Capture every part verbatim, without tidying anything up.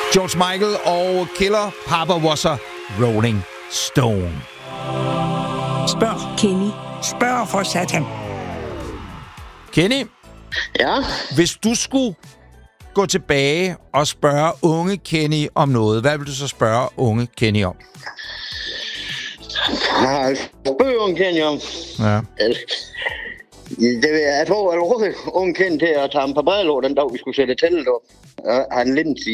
George Michael og Killer, Papa Was a Rolling Stone. Spørg, Kenny. Spørg for satan. Kenny? Ja? Hvis du skulle gå tilbage og spørge unge Kenny om noget, hvad vil du så spørge unge Kenny om? Ja, spørg unge Kenny om... Ja. Det vil jeg, jeg tror, at unge, unge Kenny til at tage ham på brejlå den dag, vi skulle sætte teltet op. Ja, han Lindsay.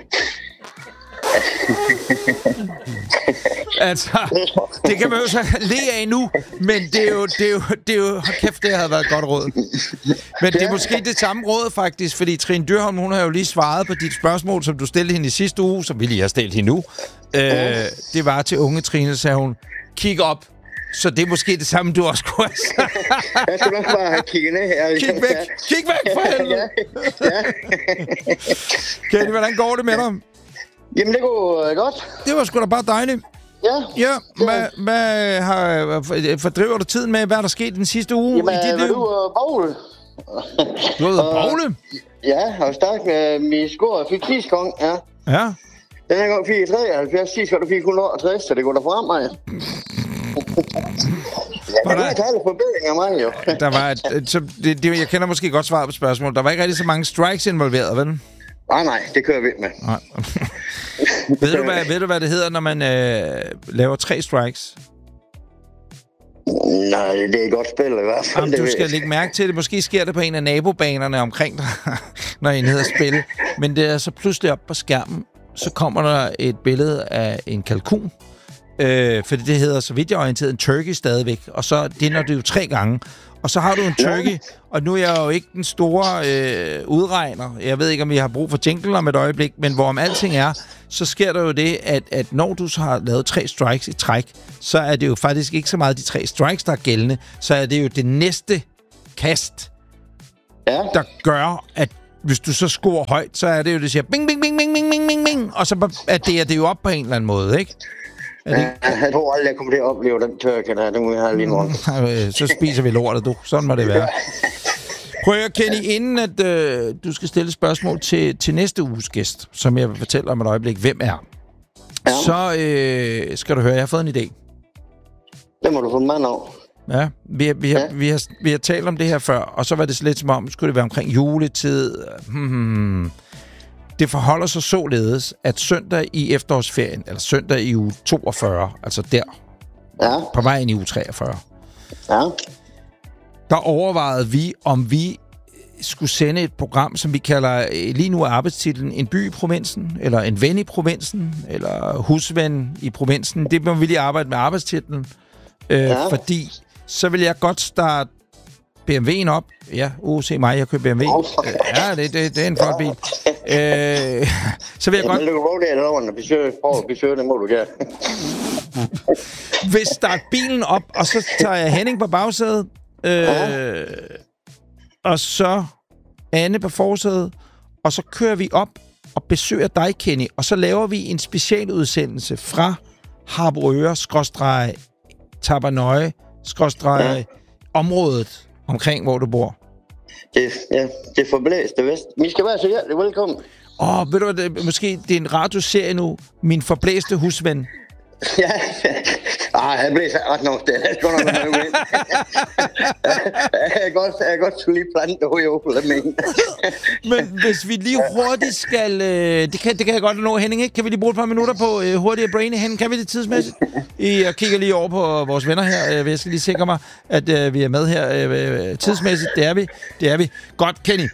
Altså, det kan man jo så le af nu, men det er jo, det er jo, det er jo, kæft, det havde været et godt råd. Men det er måske det samme råd, faktisk, fordi Trine Dyrholm, hun har jo lige svaret på dit spørgsmål, som du stillede hende i sidste uge, som vi lige har stillet hende nu. Øh, det var til unge Trine, sagde hun, kig op. Så det er måske det samme, du også kunne have sagt. Jeg skal nok bare have kigget ned her. Kig væk, kig væk for helvede. Ja, ja. Kenny, hvordan går det med dig? Jamen, det går uh, godt. Det var sgu da bare dejligt. Ja. Ja, hvad, hvad har, fordriver du tiden med, hvad der skete den sidste uge? Jamen, i dit vil liv? du uh, bogle? Du har været bogle? Ja, og stærk med min score. Jeg fik sidste gang, ja. Ja. Den her gang fik jeg treoghalvfjerds, sidste gang fik et hundrede og tres, så det går da frem mig. Ja, det er tallet forbedring af mig, jo. Der var et, så det, det, jeg kender måske godt svaret på spørgsmålet. Der var ikke rigtig så mange strikes involveret, vel? Nej, nej, det kører vi med. Nej. ved, du, hvad, ved du, hvad det hedder, når man øh, laver tre strikes? Nej, det er et godt spil i hvert fald. Jamen, du skal lægge mærke til det. Måske sker det på en af nabobanerne omkring dig, når I hedder spil. Men det er så pludselig op på skærmen, så kommer der et billede af en kalkun. Øh, fordi det hedder, så vidt jeg er orienteret, en turkey stadigvæk. Og så det når det jo tre gange. Og så har du en turkey, ja. Og nu er jeg jo ikke den store øh, udregner. Jeg ved ikke, om vi har brug for jingle om et øjeblik, men hvorom alting er, så sker der jo det, at, at når du så har lavet tre strikes i træk, så er det jo faktisk ikke så meget de tre strikes, der er gældende. Så er det jo det næste kast, ja. Der gør, at hvis du så scorer højt, så er det jo, det siger bing, bing, bing, bing, bing, bing, bing, bing, og så er det, det jo op på en eller anden måde, ikke? Ja, jeg tror aldrig, jeg kommer til at opleve den tørke der. Det må vi have lige nu. Så spiser vi lortet, du. Sådan må det være. Prøv at Kenny, inden at øh, du skal stille spørgsmål til, til næste uges gæst, som jeg vil fortælle om et øjeblik, hvem er, ja. Så øh, skal du høre, jeg har fået en idé. Det må du få en mand af. Ja, vi har, vi, har, ja. vi, har, vi har talt om det her før, og så var det lidt som om, skulle det være omkring juletid. Hmm, hmm. Det forholder sig således, at søndag i efterårsferien, eller søndag i uge toogfyrre, altså der, ja. På vej ind i uge treogfyrre, ja. Der overvejede vi, om vi skulle sende et program, som vi kalder, lige nu er arbejdstitlen, En by i provinsen, eller En ven i provinsen, eller Husven i provinsen. Det må vi lige arbejde med arbejdstitlen, øh, ja. Fordi så vil jeg godt starte B M W'en op. Ja, uh, se mig, jeg kører B M W. Oh. Ja, det, det, det er en flot bil. Øh, så vil jeg ja, godt... Men du kan bruge det eller under. Besøg, prøv at besøge det, må du gøre. Vil starte bilen op, og så tager jeg Henning på bagsædet. Øh, ja. Og så Anne på forsædet. Og så kører vi op og besøger dig, Kenny. Og så laver vi en specialudsendelse fra Harboøre, skråstreg, Tabernøje, skråstreg, ja. Området omkring, hvor du bor. Det, ja, det forblæste vest. Vi skal være så hjertelig velkommen. Åh, oh, ved du hvad, det, måske det er en radioserie nu. Min forblæste husven. Ja, ah, jeg blev så ret nok det. Jeg skal nok være med. Jeg kan godt, jeg kan godt lige plante hovedjobel af mig. Men hvis vi lige hurtigt skal... Øh, det, kan, det kan jeg godt nå, Henning, ikke? Kan vi lige bruge et par minutter på øh, hurtigt at braine? Henning, kan vi det tidsmæssigt? Jeg kigger lige over på vores venner her. Jeg skal lige sikre mig, at øh, vi er med her øh, tidsmæssigt. Det er vi. Det er vi. Godt, Kenny.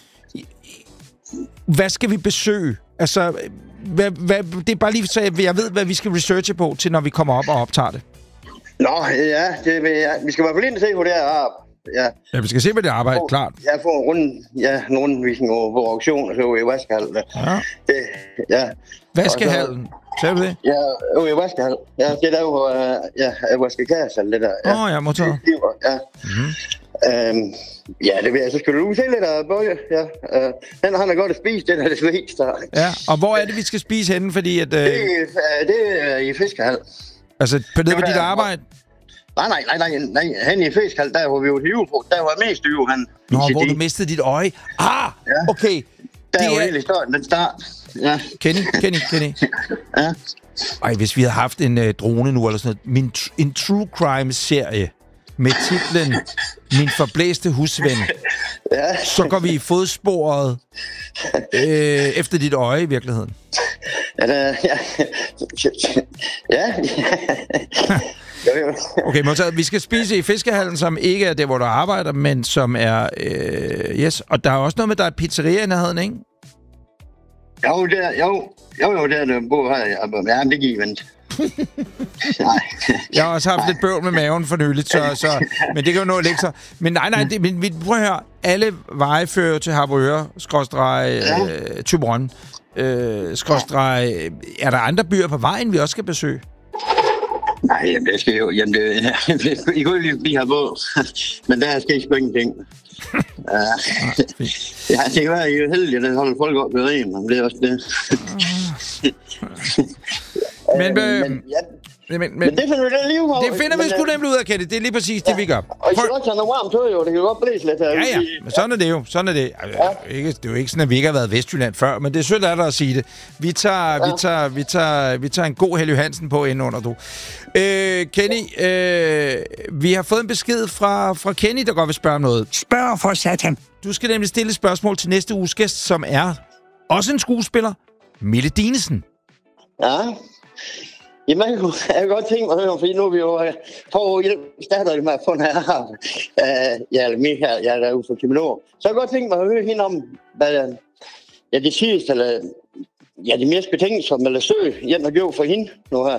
Hvad skal vi besøge? Altså... Hvad, hvad, det er bare lige så jeg ved, hvad vi skal researche på, til når vi kommer op og optager det. Nå, ja, det vil jeg. Vi skal i hvert fald ind og se, hvor det er. Ja, ja vi skal se, hvad det arbejde, får, klart. Jeg får en, rund, ja, en rundvisning over på auktion, og så i Vaskehallen. Ja. Det, ja. Vaskehallen? Sagde du det? Ja, over i Vaskehallen. Ja, det der jo, ja, Vaskekassen, det der. Åh, ja, oh, ja modtaget. Ja. Mm-hmm. Øhm, ja, det vil jeg. Så skal du se lidt af Bøje. Ja. Uh, han, han har godt at spise, den er det svigst. Ja, og hvor er det, vi skal spise henne? Fordi at... Uh... Det, uh, det er i Fiskehal. Altså, på nede på dit arbejde? Nej, nej, nej, nej, nej. Han i Fiskehal, der var vi jo til jul på. Der var mest jul, han. Nå, hvor du mistede dit øje. Ah, ja. Okay. Der det var er... hele historien, den start. Ja. Kenny, Kenny, Kenny. Ja. Ej, hvis vi havde haft en øh, drone nu, eller sådan noget. Min, en true crime-serie med titlen Min forblæste husven. Ja. Så går vi i fodsporet øh, efter dit øje i virkeligheden. Ja, det, ja. Ja. Okay, modtaget. Vi skal spise i fiskehallen, som ikke er det, hvor du arbejder, men som er... Øh, yes, og der er også noget med, der er pizzeria i nærheden, ikke? Jo, det er, jo, jo, jo, det er det, bor her. Ja, men det giver vent. Nej. Jeg har også haft nej. lidt bøvl med maven for nyligt, så, så, men det kan jo nå at lægge sig. Men nej, nej, det, men, prøv at høre. Alle veje fører til Harboøre, skråstreg, ja. øh, Thyborøn, øh, skråstreg. Er der andre byer på vejen, vi også skal besøge? Nej, jamen, det skal jo... Jamen, det, I kunne lige blive her på, men der skal ikke spænge ting. Ja, ja, det kan være, at I er heldige, at det holder folk op ved rim, men det er også det. Men, øh, men, ja, men, men, men det finder vi da lige ud af. Det finder vi sgu nemlig ud af, Kenneth. Det er lige præcis ja. det, vi gør. Og I skal godt tage noget varmt tøj, jo. Det kan godt blæse lidt her. Ja, ja. Men sådan er det jo. Sådan er det. Ja. Ikke, det er jo ikke sådan, at vi ikke har været i Vestjylland før, men det er sødt af dig at sige det. Vi tager, ja. vi tager, vi tager, vi tager en god Helge Hansen på indenunder, du. Øh, Kenny, øh, vi har fået en besked fra, fra Kenny, der godt vil spørge om noget. Spørg for satan. Du skal nemlig stille et spørgsmål til næste uges gæst, som er også en skuespiller, Mille Dinesen. Ja. Jamen, jeg kan godt tænke mig at høre, fordi nu er vi jo på hjælp starter med at få den her, uh, ja, eller Michael, jeg er derude for Kiminor. Så jeg kan godt tænke mig at høre hende om, hvad ja, det sidste, eller ja, det mest betænksomme, eller søg, hjem og gjorde for hende nu her.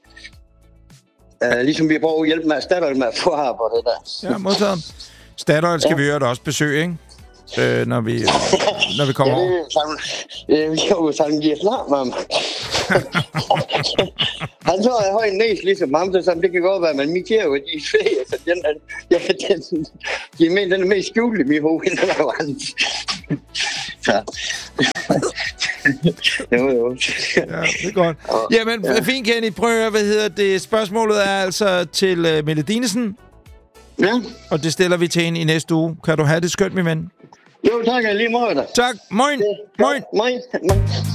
Uh, ligesom vi prøver at hjælpe med at starter med at få her på det der. Ja, modtaget. Statoil skal ja. vi høre det også besøge, ikke? Øh, når vi, når vi kommer ja, over. Det er jo sådan, sådan giver slag med ham. Han så er høj en næs ligesom ham, så sådan, det kan godt være, men mit kære, de er ferie, så den er, ja, den, de er med, den er mest skjult i mit hoved, end den er hans. Så. Jo, jo. Ja, det er godt. Jamen, ja. fint, Kenny. Prøv at høre, hvad hedder det? Spørgsmålet er altså til uh, Mille Dinesen. Ja. Og det stiller vi til hende i næste uge. Kan du have det skønt, min ven? Jo, tak. Jeg lige måde dig. Tak. Moin. Ja, Moin. Moin. Moin.